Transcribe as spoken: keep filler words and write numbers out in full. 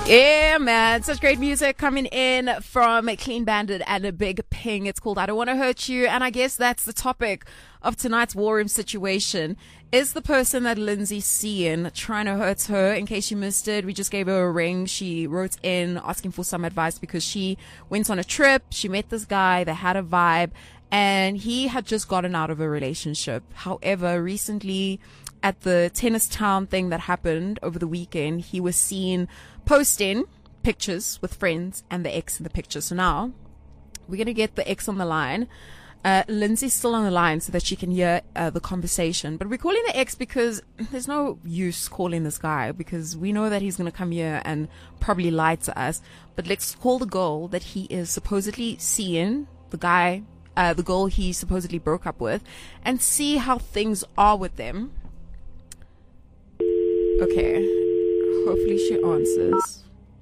Yeah, man. Such great music coming in from Clean Bandit and a Big Ping. It's called I Don't Want to Hurt You. And I guess that's the topic of tonight's war room situation. Is the person that Lindsay's seeing trying to hurt her? In case you missed it, we just gave her a ring. She wrote in asking for some advice because she went on a trip. She met this guy. They had a vibe. And he had just gotten out of a relationship. However, recently at the Tennis Town thing that happened over the weekend, he was seen posting pictures with friends and the ex in the picture. So now we're going to get the ex on the line. Uh, Lindsay's still on the line so that she can hear uh, the conversation. But we're calling the ex because there's no use calling this guy because we know that he's going to come here and probably lie to us. But let's call the girl that he is supposedly seeing, the guy, uh, the girl he supposedly broke up with, and see how things are with them. Okay. Hopefully she answers.